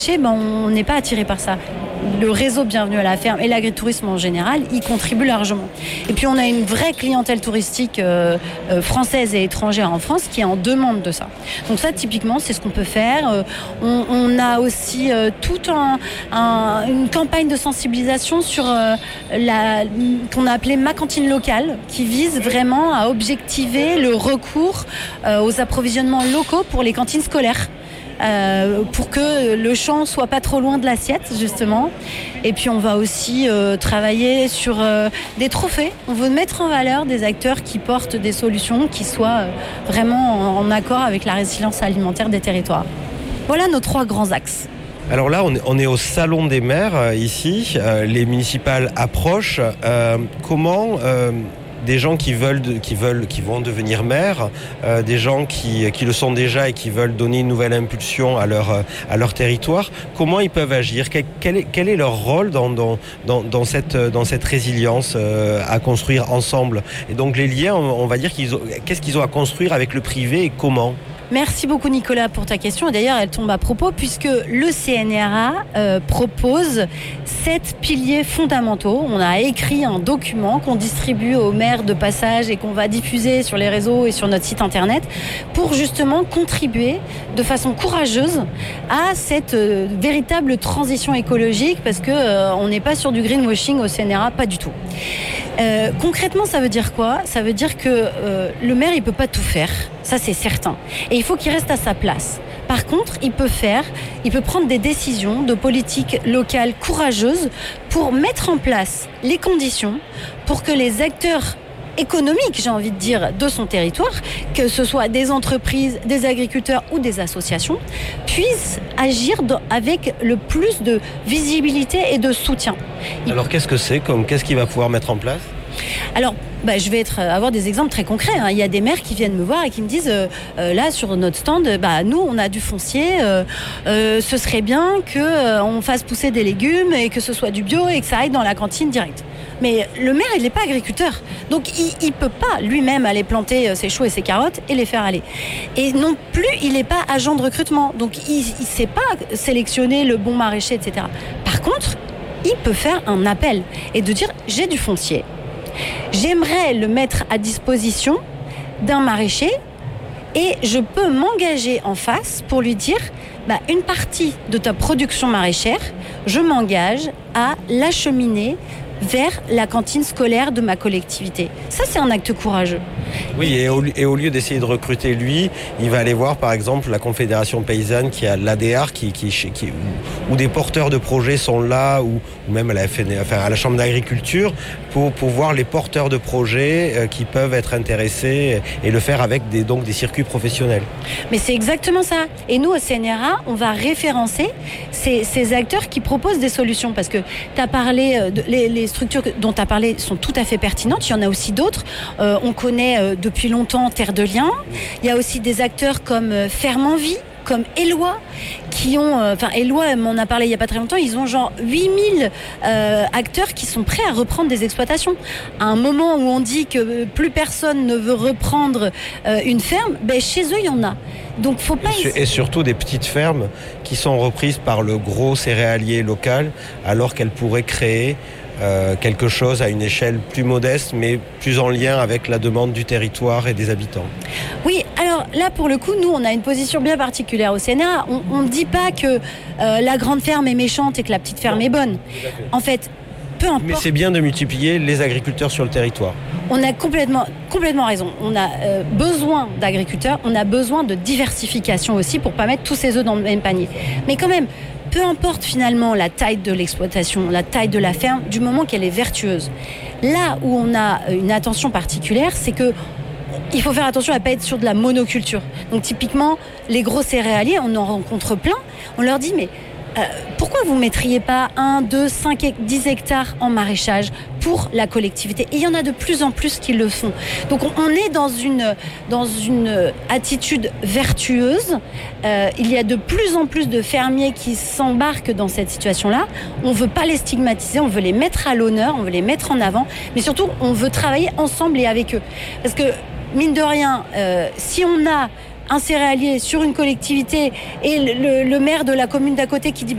Ben, on n'est pas attiré par ça. Le réseau Bienvenue à la ferme et l'agritourisme en général y contribuent largement. Et puis on a une vraie clientèle touristique française et étrangère en France qui est en demande de ça. Donc ça, typiquement, c'est ce qu'on peut faire. On a aussi toute une campagne de sensibilisation sur qu'on a appelée Ma Cantine Locale, qui vise vraiment à objectiver le recours aux approvisionnements locaux pour les cantines scolaires. Pour que le champ soit pas trop loin de l'assiette, justement. Et puis on va aussi travailler sur des trophées. On veut mettre en valeur des acteurs qui portent des solutions qui soient vraiment en accord avec la résilience alimentaire des territoires. Voilà nos 3 grands axes. Alors là, on est au Salon des maires, ici. Les municipales approchent. Comment des gens qui vont devenir maires, des gens qui le sont déjà et qui veulent donner une nouvelle impulsion à leur territoire, comment ils peuvent agir? Quel est leur rôle dans cette résilience à construire ensemble? Et donc les liens, on va dire, qu'est-ce qu'ils ont à construire avec le privé et comment? Merci beaucoup Nicolas pour ta question. Et d'ailleurs, elle tombe à propos puisque le CNRA propose 7 piliers fondamentaux. On a écrit un document qu'on distribue aux maires de passage et qu'on va diffuser sur les réseaux et sur notre site internet pour justement contribuer de façon courageuse à cette véritable transition écologique, parce que on n'est pas sur du greenwashing au CNRA, pas du tout. Concrètement, ça veut dire quoi? Ça veut dire que le maire, il peut pas tout faire, ça c'est certain. Et il faut qu'il reste à sa place. Par contre, il peut prendre des décisions de politique locale courageuses pour mettre en place les conditions pour que les acteurs économiques, j'ai envie de dire, de son territoire, que ce soit des entreprises, des agriculteurs ou des associations, puissent agir avec le plus de visibilité et de soutien. Alors qu'est-ce qu'il va pouvoir mettre en place? Alors, je vais avoir des exemples très concrets. Il y a des maires qui viennent me voir et qui me disent là sur notre stand, nous on a du foncier, ce serait bien qu'on fasse pousser des légumes et que ce soit du bio et que ça aille dans la cantine directe. Mais le maire, il n'est pas agriculteur. Donc, il ne peut pas lui-même aller planter ses choux et ses carottes et les faire aller. Et non plus, il n'est pas agent de recrutement. Donc, il ne sait pas sélectionner le bon maraîcher, etc. Par contre, il peut faire un appel et de dire « j'ai du foncier. J'aimerais le mettre à disposition d'un maraîcher et je peux m'engager en face pour lui dire une partie de ta production maraîchère, je m'engage à l'acheminer vers la cantine scolaire de ma collectivité. Ça, c'est un acte courageux. Oui, et au lieu d'essayer de recruter lui, il va aller voir par exemple la Confédération paysanne qui a l'ADR, où des porteurs de projets sont là, ou même à la Chambre d'agriculture, pour voir les porteurs de projets qui peuvent être intéressés et le faire avec des circuits professionnels. Mais c'est exactement ça. Et nous, au CNRA, on va référencer ces acteurs qui proposent des solutions. Parce que tu as parlé, les structures dont tu as parlé sont tout à fait pertinentes. Il y en a aussi d'autres. On connaît depuis longtemps Terre de Liens. Il y a aussi des acteurs comme Ferme en Vie, comme Eloi, qui ont... Eloi m'en a parlé il n'y a pas très longtemps, ils ont genre 8000 acteurs qui sont prêts à reprendre des exploitations. À un moment où on dit que plus personne ne veut reprendre une ferme, chez eux, il y en a. Donc, faut pas... Et surtout des petites fermes qui sont reprises par le gros céréalier local, alors qu'elles pourraient créer quelque chose à une échelle plus modeste, mais plus en lien avec la demande du territoire et des habitants. Oui, alors là, pour le coup, nous, on a une position bien particulière au CNRA. On ne dit pas que la grande ferme est méchante et que la petite ferme est bonne. En fait, peu importe... Mais c'est bien de multiplier les agriculteurs sur le territoire. On a complètement raison. On a besoin d'agriculteurs, on a besoin de diversification aussi pour ne pas mettre tous ses œufs dans le même panier. Mais quand même, peu importe finalement la taille de l'exploitation, la taille de la ferme, du moment qu'elle est vertueuse. Là où on a une attention particulière, c'est que il faut faire attention à ne pas être sur de la monoculture. Donc typiquement, les gros céréaliers, on en rencontre plein, on leur dit mais pourquoi vous ne mettriez pas 1, 2, 5, 10 hectares en maraîchage pour la collectivité? Et il y en a de plus en plus qui le font. Donc on est dans une attitude vertueuse. Il y a de plus en plus de fermiers qui s'embarquent dans cette situation-là. On ne veut pas les stigmatiser, on veut les mettre à l'honneur, on veut les mettre en avant. Mais surtout, on veut travailler ensemble et avec eux. Parce que, mine de rien, si on a un céréalier sur une collectivité et le maire de la commune d'à côté qui dit